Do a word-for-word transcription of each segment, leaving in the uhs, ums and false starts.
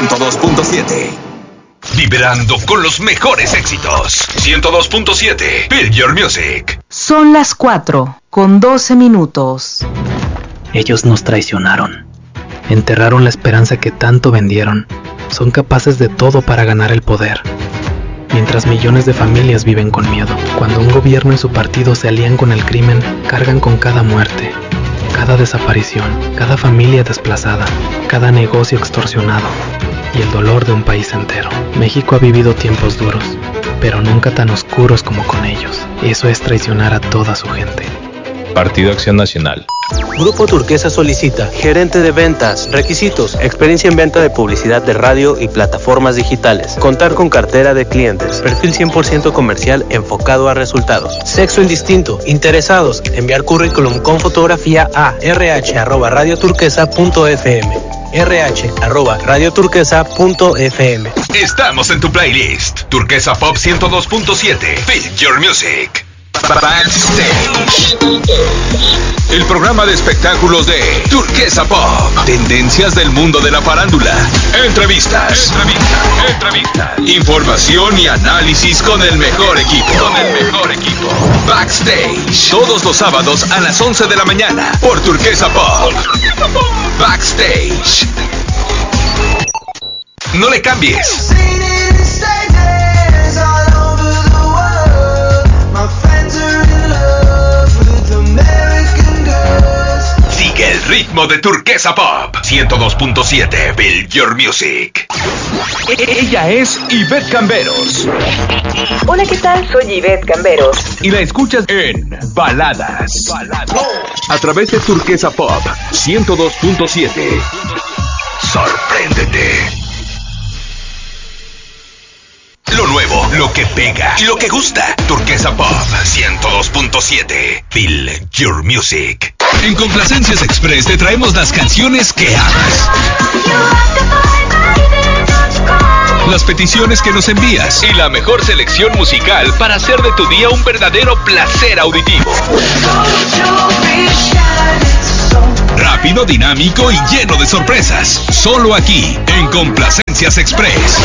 ciento dos punto siete. Vibrando con los mejores éxitos. ciento dos punto siete. Build Your Music. Son las cuatro, con doce minutos. Ellos nos traicionaron. Enterraron la esperanza que tanto vendieron. Son capaces de todo para ganar el poder. Mientras millones de familias viven con miedo. Cuando un gobierno y su partido se alían con el crimen, cargan con cada muerte, cada desaparición, cada familia desplazada, cada negocio extorsionado y el dolor de un país entero. México ha vivido tiempos duros, pero nunca tan oscuros como con ellos. Eso es traicionar a toda su gente. Partido Acción Nacional. Grupo Turquesa solicita gerente de ventas. Requisitos: experiencia en venta de publicidad de radio y plataformas digitales. Contar con cartera de clientes. Perfil cien por ciento comercial enfocado a resultados. Sexo indistinto. Interesados. Enviar currículum con fotografía a rh arroba radioturquesa punto f m. rh arroba radioturquesa punto f m. Estamos en tu playlist. Turquesa Pop ciento dos punto siete. Build Your Music. Backstage. El programa de espectáculos de Turquesa Pop. Tendencias del mundo de la farándula. Entrevistas. Entrevistas. Entrevistas. Información y análisis con el mejor equipo. Con el mejor equipo. Backstage. Todos los sábados a las once de la mañana por Turquesa Pop. Backstage. No le cambies. Sigue el ritmo de Turquesa Pop ciento dos punto siete. Build Your Music. Ella es Ivette Camberos. Hola, ¿qué tal? Soy Ivette Camberos. Y la escuchas en Baladas. Baladas. A través de Turquesa Pop ciento dos punto siete. Sorpréndete. Lo nuevo, lo que pega y lo que gusta. Turquesa Pop ciento dos punto siete. Build Your Music. En Complacencias Express te traemos las canciones que amas. Las peticiones que nos envías y la mejor selección musical para hacer de tu día un verdadero placer auditivo. Rápido, dinámico y lleno de sorpresas. Solo aquí, en Complacencias Express.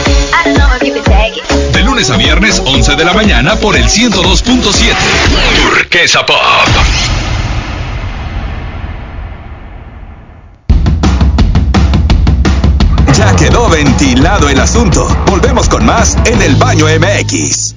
De lunes a viernes, once de la mañana por el ciento dos punto siete. Turquesa Pop. Ya quedó ventilado el asunto. Volvemos con más en El Baño M X.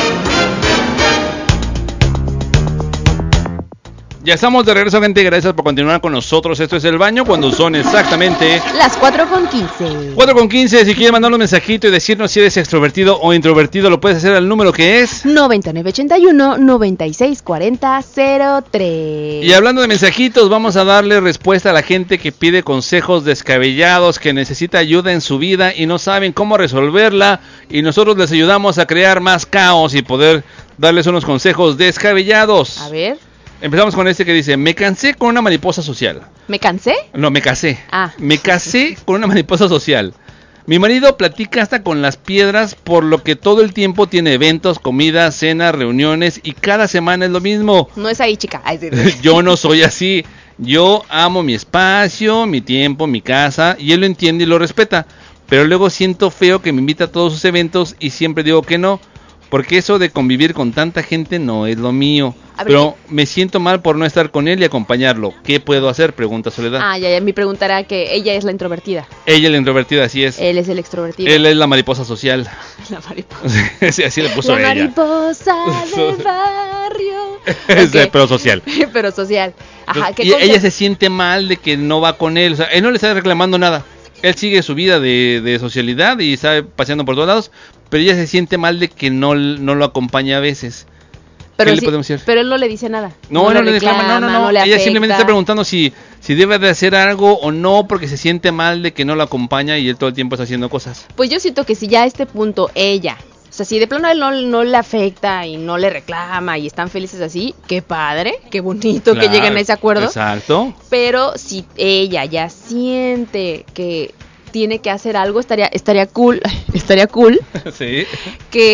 Ya estamos de regreso, gente. Gracias por continuar con nosotros. Esto es El Baño, cuando son exactamente las cuatro con quince. cuatro con quince. Si quieres mandar un mensajito y decirnos si eres extrovertido o introvertido, lo puedes hacer al número que es noventa y nueve ochenta y uno, noventa y seis cuarenta, cero tres. Y hablando de mensajitos, vamos a darle respuesta a la gente que pide consejos descabellados, que necesita ayuda en su vida y no saben cómo resolverla. Y nosotros les ayudamos a crear más caos y poder darles unos consejos descabellados. A ver. Empezamos con este que dice: me cansé con una mariposa social. ¿Me cansé? No, me casé. Ah. Me casé con una mariposa social. Mi marido platica hasta con las piedras, por lo que todo el tiempo tiene eventos, comidas, cenas, reuniones y cada semana es lo mismo. No es ahí, chica. Ay, sí. Yo no soy así. Yo amo mi espacio, mi tiempo, mi casa, y él lo entiende y lo respeta. Pero luego siento feo que me invita a todos sus eventos y siempre digo que no, porque eso de convivir con tanta gente no es lo mío. Pero me siento mal por no estar con él y acompañarlo. ¿Qué puedo hacer? Pregunta Soledad. Ah, ya, ya, mi pregunta era que ella es la introvertida. Ella es la introvertida, así es. Él es el extrovertido. Él es la mariposa social. La mariposa. Sí, así le puso la ella. La mariposa del barrio. Okay. Pero social. Pero social. Ajá, ¿qué y ella se siente mal de que no va con él. O sea, él no le está reclamando nada. Él sigue su vida de, de socialidad y está paseando por todos lados. Pero ella se siente mal de que no, no lo acompaña a veces. Pero, ¿Qué sí, le podemos decir? Pero él no le dice nada. No, no, no le reclama, no, no, no. no le Ella afecta. simplemente está preguntando si, si debe de hacer algo o no, porque se siente mal de que no lo acompaña y él todo el tiempo está haciendo cosas. Pues yo siento que si ya a este punto ella, o sea, si de plano a él no, no le afecta y no le reclama y están felices así, qué padre, qué bonito, claro, que lleguen a ese acuerdo. Exacto. Pero si ella ya siente que tiene que hacer algo, estaría estaría cool, estaría cool. Sí. Que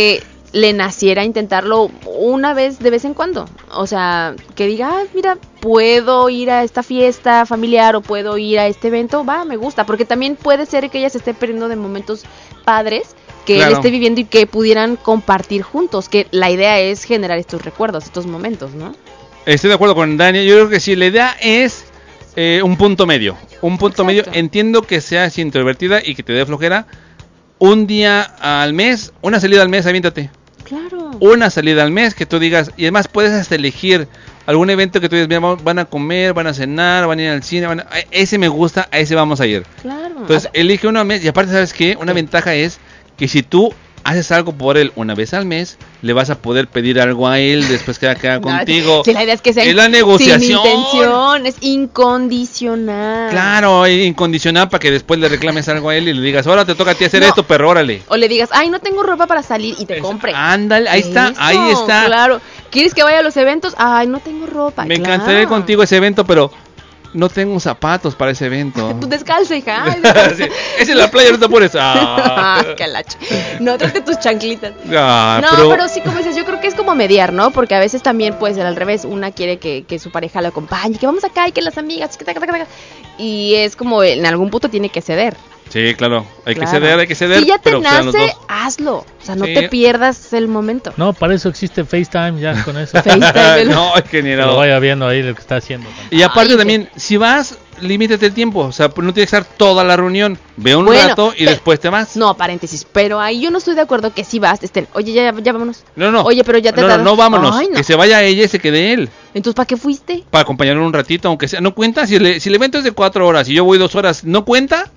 le naciera intentarlo una vez de vez en cuando. O sea, que diga, ah, mira, puedo ir a esta fiesta familiar o puedo ir a este evento, va, me gusta. Porque también puede ser que ella se esté perdiendo de momentos padres que Claro. él esté viviendo y que pudieran compartir juntos. Que la idea es generar estos recuerdos, estos momentos, ¿no? Estoy de acuerdo con Dani. Yo creo que sí, la idea es eh, un punto medio. Un punto Exacto. medio. Entiendo que seas introvertida y que te dé flojera. Un día al mes, una salida al mes, aviéntate. Claro. Una salida al mes que tú digas, y además puedes hasta elegir algún evento que tú digas, mira, vamos- van a comer, van a cenar, van a ir al cine, van a- a- ese me gusta, a ese vamos a ir. Claro. Entonces O sea, elige uno al mes, y aparte, ¿sabes qué? Una ventaja es que si tú haces algo por él una vez al mes, le vas a poder pedir algo a él después que va a quedar contigo. si la idea es que sea Es la negociación. sin intención, es incondicional. Claro, es incondicional para que después le reclames algo a él y le digas, ahora te toca a ti hacer No. esto, pero órale. O le digas, ay, no tengo ropa para salir y te Es- compre. Ándale, ahí está, Eso, ahí está. Claro. ¿Quieres que vaya a los eventos? Ay, no tengo ropa. Me claro. encantaría ir contigo a ese evento, pero no tengo zapatos para ese evento. Pues descalza, hija. Ay, Sí, esa es la playa, no te apures. Ah. Ah, calacho. No, tráete tus chanclitas. Ah, No, pero, pero... sí, como dices, yo creo que es como mediar, ¿no? Porque a veces también puede ser al revés. Una quiere que, que su pareja lo acompañe, que vamos acá y que las amigas, que taca, taca, taca. Y es como en algún punto tiene que ceder. Sí, claro, hay Claro. que ceder, hay que ceder. Si ya te pero sean los nace, dos. hazlo. O sea, no Sí. te pierdas el momento. No, para eso existe FaceTime ya con eso. FaceTime. No, es que ni Que no. lo vaya viendo ahí lo que está haciendo. Y aparte Ay, también, si vas, limítate el tiempo. O sea, no tienes que estar toda la reunión. Ve un Bueno, rato y pe- después te vas. No, paréntesis. Pero ahí yo no estoy de acuerdo que si vas, estén. Oye, ya, ya vámonos. No, no. Oye, pero ya te No, no, tardas. no, vámonos. Ay, no. Que se vaya ella y se quede él. Entonces, ¿para qué fuiste? Para acompañarlo un ratito, aunque sea. No cuenta. Si, le- si el evento es de cuatro horas y yo voy dos horas, ¿no cuenta?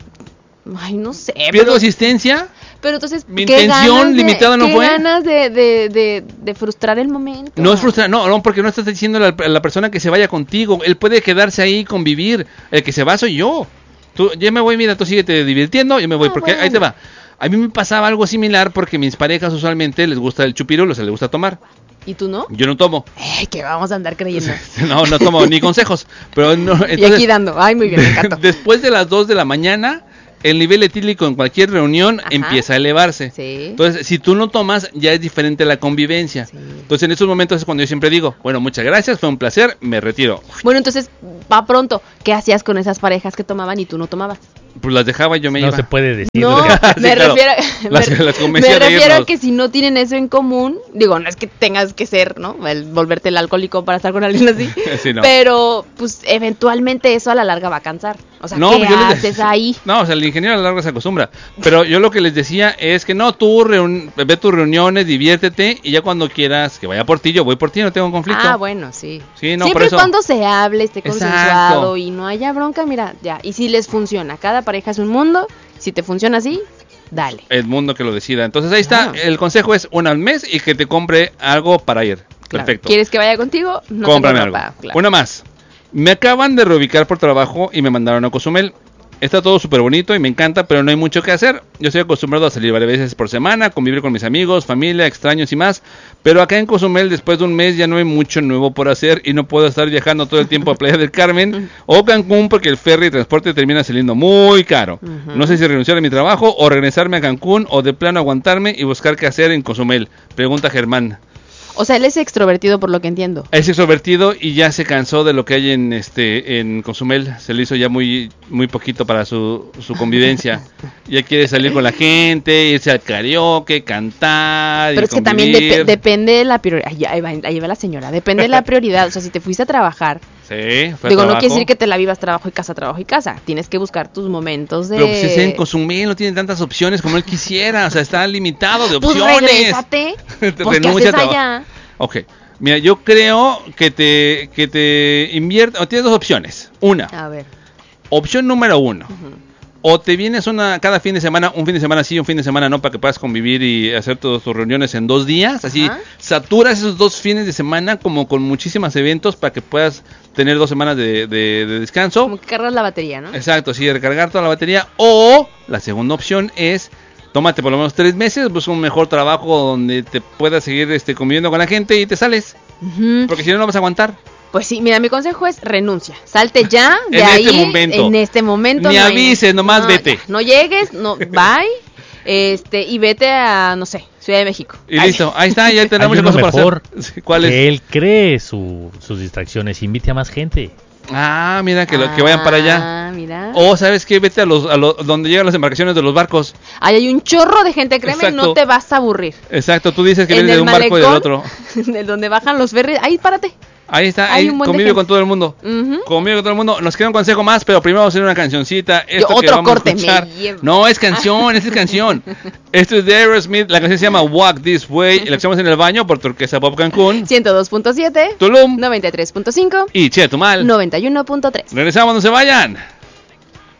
Ay, no sé. ¿Pierdo Pero, asistencia? pero entonces, Mi ¿qué intención ganas de- limitada no qué fue? ganas de, de, de, de frustrar el momento? No es frustrante, no, no, porque no estás diciendo a la, a la persona que se vaya contigo. Él puede quedarse ahí y convivir. El que se va soy yo. Tú, ya me voy, mira, tú síguete divirtiendo, yo me voy, Ah, porque ahí te bueno. va. A mí me pasaba algo similar porque mis parejas usualmente les gusta el chupirulo, o sea, les gusta tomar. ¿Y tú no? Yo no tomo. Eh, que vamos a andar creyendo. No, no tomo ni consejos. Pero no, y entonces, aquí dando. Ay, muy bien, me encantó. después de las dos de la mañana, el nivel etílico en cualquier reunión Ajá. empieza a elevarse. Sí. Entonces, si tú no tomas, ya es diferente la convivencia. Sí. Entonces, en esos momentos es cuando yo siempre digo, bueno, muchas gracias, fue un placer, me retiro. Bueno, entonces, va pronto. ¿Qué hacías con esas parejas que tomaban y tú no tomabas? Pues las dejaba y yo me No iba. se puede decir. No, Sí, me claro. refiero, Las- me, las convencía me de refiero a irnos. que si no tienen eso en común, digo, no es que tengas que ser, ¿no? El volverte el alcohólico para estar con alguien así, Sí, no. pero pues eventualmente eso a la larga va a cansar. O sea, No, ¿qué pues yo les- haces ahí? No, o sea, el ingeniero a la larga se acostumbra. Pero yo lo que les decía es que no, tú reun- ve tus reuniones, diviértete y ya cuando quieras que vaya por ti, yo voy por ti, no tengo conflicto. Ah, bueno, sí. Sí, no, por Siempre y eso. cuando se hable, esté Exacto. consensuado y no haya bronca, mira, ya. Y si les funciona, cada pareja es un mundo, si te funciona así, dale. El mundo que lo decida. Entonces ahí está, Claro. el consejo es una al mes y que te compre algo para ir. Claro. Perfecto. ¿Quieres que vaya contigo? No Cómprame tengo algo. ropa, claro. Una más. Me acaban de reubicar por trabajo y me mandaron a Cozumel. Está todo súper bonito y me encanta, pero no hay mucho que hacer. Yo estoy acostumbrado a salir varias veces por semana, convivir con mis amigos, familia, extraños y más. Pero acá en Cozumel, después de un mes, ya no hay mucho nuevo por hacer y no puedo estar viajando todo el tiempo a Playa del Carmen o Cancún porque el ferry y transporte termina saliendo muy caro. Ujú. No sé si renunciar a mi trabajo o regresarme a Cancún o de plano aguantarme y buscar qué hacer en Cozumel. Pregunta Germán. O sea, él es extrovertido por lo que entiendo. Es extrovertido y ya se cansó de lo que hay en este en Cozumel. Se le hizo ya muy muy poquito para su, su convivencia. Ya quiere salir con la gente, irse al karaoke, cantar. Pero y es que también convivir. depe- depende de la prioridad. Ahí, ahí va, ahí va la señora. Depende de la prioridad. O sea, si te fuiste a trabajar, Sí, fue a digo, no trabajo. quiere decir que te la vivas trabajo y casa, trabajo y casa. Tienes que buscar tus momentos de. Pero pues ese en Cozumel no tiene tantas opciones como él quisiera. O sea, está limitado de Pues opciones. regrésate. Te Pues, ¿qué renuncia haces a trabajar. allá? Ok. Mira, yo creo que te, que te invierta. Tienes dos opciones. Una. A ver. Opción número uno. Ujú. O te vienes una cada fin de semana, un fin de semana sí, un fin de semana no, para que puedas convivir y hacer todas tus reuniones en dos días. Así, Ajá. saturas esos dos fines de semana como con muchísimos eventos para que puedas tener dos semanas de, de- de descanso. Como que cargas la batería, ¿no? Exacto, sí, recargar toda la batería. O la segunda opción es, tómate por lo menos tres meses, busca un mejor trabajo donde te puedas seguir este, conviviendo con la gente y te sales. Ujú. Porque si no, no vas a aguantar. Pues sí, mira, mi consejo es renuncia. Salte ya de En ahí. este momento. En este momento. Ni no hay- avises, nomás no, vete. ya, no llegues, no, bye. Este, y vete a, no sé, Ciudad de México. Y Ay. listo, ahí está, ya tenemos muchas cosas para hacer. ¿Cuál es? Que él cree su, sus distracciones, invite a más gente. Ah, mira, que, lo, que vayan para allá. Ah, mira. O, ¿sabes qué? Vete a los, a los donde llegan las embarcaciones de los barcos. Ahí hay un chorro de gente, créeme, Exacto. no te vas a aburrir. Exacto, tú dices que en vienes de un malecón, barco y del otro. De donde bajan los ferries, ahí párate. Ahí está, ahí conmigo con todo el mundo. Uh-huh. Conmigo con todo el mundo. Nos queda un consejo más, pero primero vamos a hacer una cancioncita. Esto Yo, que otro vamos corte, a escuchar. me No, es canción, esta es canción. Esto es de Aerosmith, la canción se llama Walk This Way. Y la escuchamos en el baño por Turquesa Pop Cancún. ciento dos punto siete. Tulum. noventa y tres punto cinco. Y Chetumal. noventa y uno punto tres. Regresamos, no se vayan.